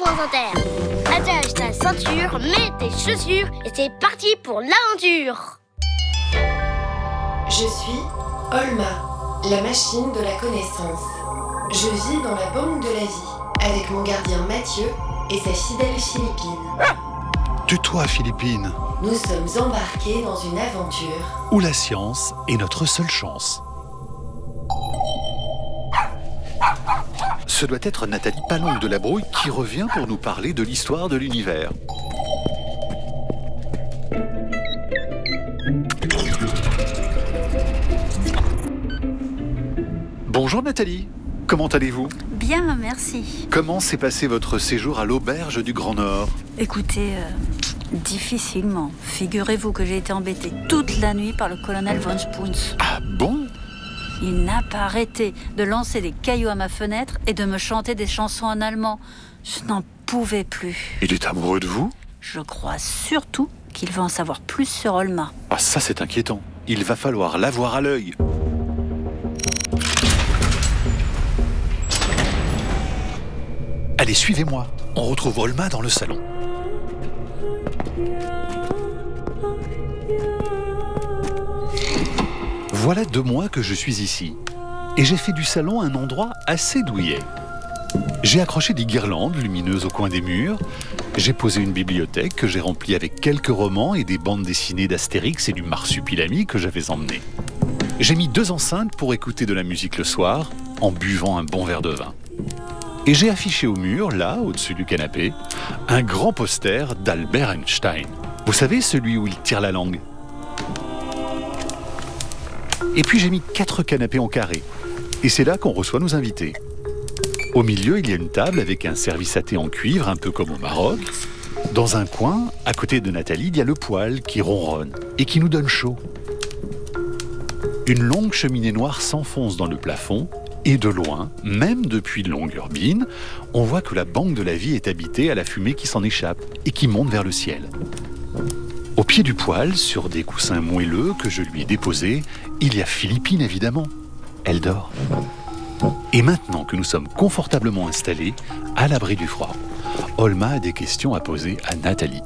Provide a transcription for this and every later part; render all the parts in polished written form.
France Inter. Attache ta ceinture, mets tes chaussures et c'est parti pour l'aventure. Je suis Olma, la machine de la connaissance. Je vis dans la banque de la vie avec mon gardien Mathieu et sa fidèle Philippine. Tais-toi, Philippine. Nous sommes embarqués dans une aventure Où la science est notre seule chance. Ce doit être Nathalie Palongue de la Brouille qui revient pour nous parler de l'histoire de l'univers. Bonjour Nathalie, comment allez-vous ? Bien, merci. Comment s'est passé votre séjour à l'auberge du Grand Nord ? Écoutez, difficilement. Figurez-vous que j'ai été embêtée toute la nuit par le colonel von Spoons. Ah bon ? Il n'a pas arrêté de lancer des cailloux à ma fenêtre et de me chanter des chansons en allemand. Je n'en pouvais plus. Il est amoureux de vous ? Je crois surtout qu'il veut en savoir plus sur Olma. Ah ça c'est inquiétant. Il va falloir l'avoir à l'œil. Allez, suivez-moi. On retrouve Olma dans le salon. Voilà 2 mois que je suis ici. Et j'ai fait du salon un endroit assez douillet. J'ai accroché des guirlandes lumineuses au coin des murs. J'ai posé une bibliothèque que j'ai remplie avec quelques romans et des bandes dessinées d'Astérix et du Marsupilami que j'avais emmené. J'ai mis 2 enceintes pour écouter de la musique le soir en buvant un bon verre de vin. Et j'ai affiché au mur, là, au-dessus du canapé, un grand poster d'Albert Einstein. Vous savez, celui où il tire la langue. Et puis j'ai mis 4 canapés en carré. Et c'est là qu'on reçoit nos invités. Au milieu, il y a une table avec un service à thé en cuivre, un peu comme au Maroc. Dans un coin, à côté de Nathalie, il y a le poêle qui ronronne et qui nous donne chaud. Une longue cheminée noire s'enfonce dans le plafond. Et de loin, même depuis Longyearbyen, on voit que la banque de la vie est habitée à la fumée qui s'en échappe et qui monte vers le ciel. Au pied du poêle, sur des coussins moelleux que je lui ai déposés, il y a Philippine évidemment. Elle dort. Et maintenant que nous sommes confortablement installés, à l'abri du froid, Olma a des questions à poser à Nathalie.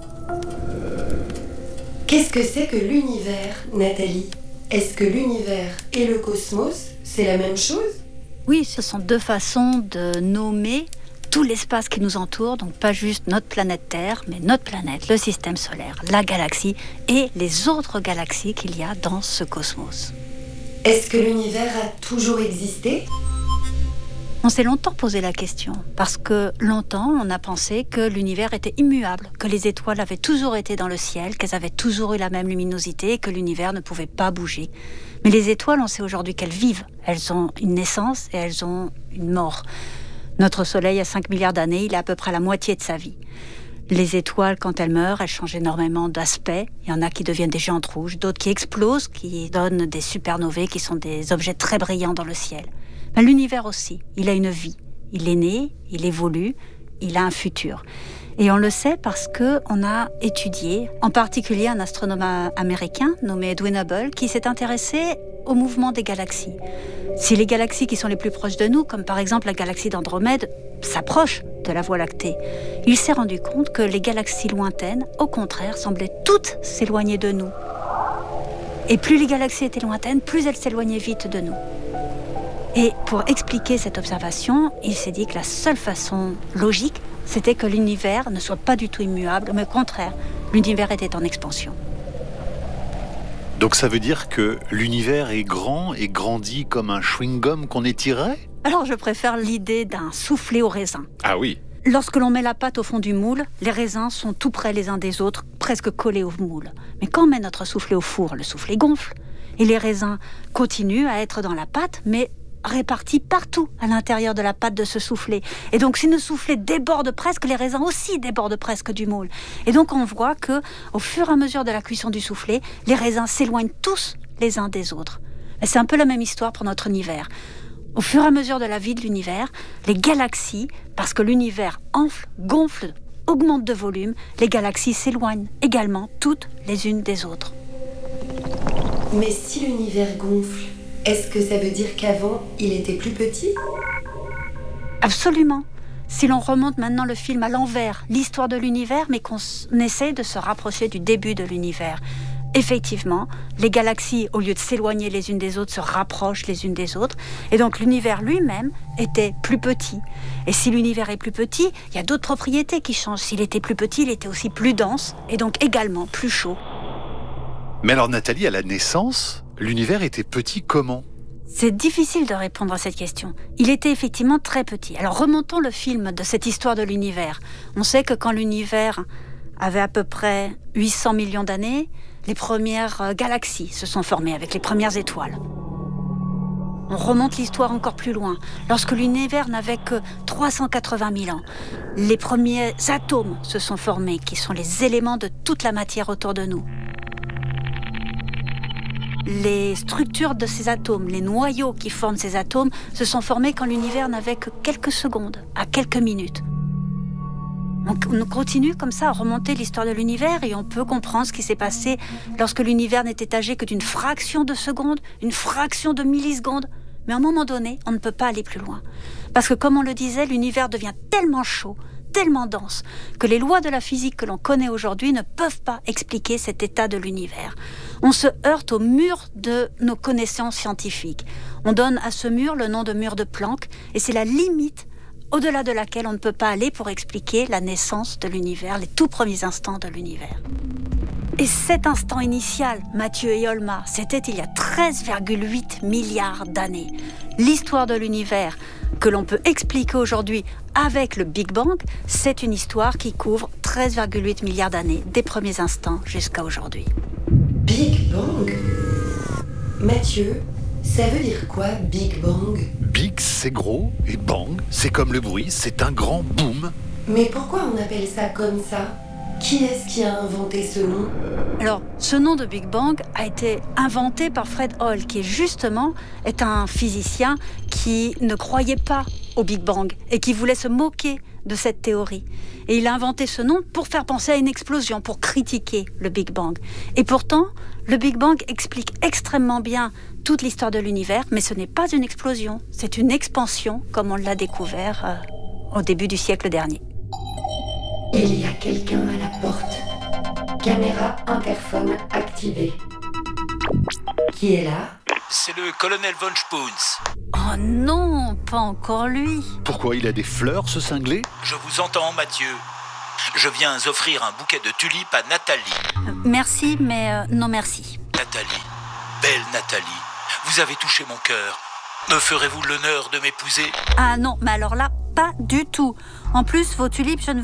Qu'est-ce que c'est que l'univers, Nathalie ? Est-ce que l'univers et le cosmos, c'est la même chose ? Oui, ce sont 2 façons de nommer tout l'espace qui nous entoure, donc pas juste notre planète Terre, mais notre planète, le système solaire, la galaxie et les autres galaxies qu'il y a dans ce cosmos. Est-ce que l'univers a toujours existé ? On s'est longtemps posé la question, parce que longtemps on a pensé que l'univers était immuable, que les étoiles avaient toujours été dans le ciel, qu'elles avaient toujours eu la même luminosité et que l'univers ne pouvait pas bouger. Mais les étoiles, on sait aujourd'hui qu'elles vivent, elles ont une naissance et elles ont une mort. Notre Soleil a 5 milliards d'années, il a à peu près la moitié de sa vie. Les étoiles, quand elles meurent, elles changent énormément d'aspect. Il y en a qui deviennent des géantes rouges, d'autres qui explosent, qui donnent des supernovae, qui sont des objets très brillants dans le ciel. Mais l'univers aussi, il a une vie. Il est né, il évolue, il a un futur. Et on le sait parce qu'on a étudié, en particulier un astronome américain nommé Edwin Hubble, qui s'est intéressé au mouvement des galaxies. Si les galaxies qui sont les plus proches de nous, comme par exemple la galaxie d'Andromède, s'approchent de la Voie lactée, il s'est rendu compte que les galaxies lointaines, au contraire, semblaient toutes s'éloigner de nous. Et plus les galaxies étaient lointaines, plus elles s'éloignaient vite de nous. Et pour expliquer cette observation, il s'est dit que la seule façon logique, c'était que l'univers ne soit pas du tout immuable, mais au contraire, l'univers était en expansion. Donc ça veut dire que l'univers est grand et grandit comme un chewing-gum qu'on étirait ? Alors je préfère l'idée d'un soufflet au raisin. Ah oui. Lorsque l'on met la pâte au fond du moule, les raisins sont tout près les uns des autres, presque collés au moule. Mais quand on met notre soufflet au four, le soufflet gonfle. Et les raisins continuent à être dans la pâte, mais répartis partout à l'intérieur de la pâte de ce soufflet. Et donc, si le soufflet déborde presque, les raisins aussi débordent presque du moule. Et donc, on voit que, au fur et à mesure de la cuisson du soufflet, les raisins s'éloignent tous les uns des autres. Et c'est un peu la même histoire pour notre univers. Au fur et à mesure de la vie de l'univers, les galaxies, parce que l'univers enfle, gonfle, augmente de volume, les galaxies s'éloignent également toutes les unes des autres. Mais si l'univers gonfle, est-ce que ça veut dire qu'avant, il était plus petit ? Absolument. si l'on remonte maintenant le film à l'envers, l'histoire de l'univers, mais qu'on essaie de se rapprocher du début de l'univers. Effectivement, les galaxies, au lieu de s'éloigner les unes des autres, se rapprochent les unes des autres. Et donc l'univers lui-même était plus petit. Et si l'univers est plus petit, il y a d'autres propriétés qui changent. S'il était plus petit, il était aussi plus dense et donc également plus chaud. Mais alors Nathalie, à la naissance, l'univers était petit comment ? C'est difficile de répondre à cette question. Il était effectivement très petit. Alors remontons le film de cette histoire de l'univers. On sait que quand l'univers avait à peu près 800 millions d'années, les premières galaxies se sont formées avec les premières étoiles. On remonte l'histoire encore plus loin. Lorsque l'univers n'avait que 380 000 ans, les premiers atomes se sont formés, qui sont les éléments de toute la matière autour de nous. Les structures de ces atomes, les noyaux qui forment ces atomes, se sont formés quand l'univers n'avait que quelques secondes, à quelques minutes. On continue comme ça à remonter l'histoire de l'univers et on peut comprendre ce qui s'est passé lorsque l'univers n'était âgé que d'une fraction de seconde, une fraction de milliseconde. Mais à un moment donné, on ne peut pas aller plus loin. Parce que comme on le disait, l'univers devient tellement chaud, tellement dense, que les lois de la physique que l'on connaît aujourd'hui ne peuvent pas expliquer cet état de l'univers. On se heurte au mur de nos connaissances scientifiques. On donne à ce mur le nom de mur de Planck et c'est la limite au-delà de laquelle on ne peut pas aller pour expliquer la naissance de l'univers, les tout premiers instants de l'univers. Et cet instant initial, Mathieu et Olma, c'était il y a 13,8 milliards d'années. L'histoire de l'univers que l'on peut expliquer aujourd'hui avec le Big Bang, c'est une histoire qui couvre 13,8 milliards d'années, des premiers instants jusqu'à aujourd'hui. Big Bang ? Mathieu, ça veut dire quoi, Big Bang ? Big, c'est gros, et bang, c'est comme le bruit, c'est un grand boom. Mais pourquoi on appelle ça comme ça ? Qui est-ce qui a inventé ce nom ? Alors, ce nom de Big Bang a été inventé par Fred Hoyle, qui est un physicien qui ne croyait pas au Big Bang et qui voulait se moquer de cette théorie. Et il a inventé ce nom pour faire penser à une explosion, pour critiquer le Big Bang. Et pourtant, le Big Bang explique extrêmement bien toute l'histoire de l'univers, mais ce n'est pas une explosion, c'est une expansion, comme on l'a découvert au début du siècle dernier. Il y a quelqu'un à la porte. Caméra interphone activée. Qui est là ? C'est le colonel Von Spoons. Oh non, pas encore lui. Pourquoi il a des fleurs, ce cinglé ? Je vous entends, Mathieu. Je viens offrir un bouquet de tulipes à Nathalie. Merci, mais non merci. Nathalie, belle Nathalie, vous avez touché mon cœur. Me ferez-vous l'honneur de m'épouser ? Ah non, mais alors là, pas du tout. En plus, vos tulipes, je ne